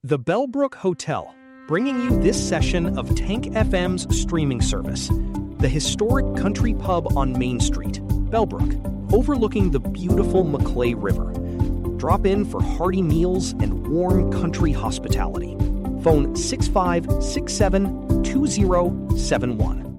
The Bellbrook Hotel, bringing you this session of Tank FM's streaming service. The historic country pub on Main Street, Bellbrook, overlooking the beautiful Maclay River. Drop in for hearty meals and warm country hospitality. Phone 6567-2071.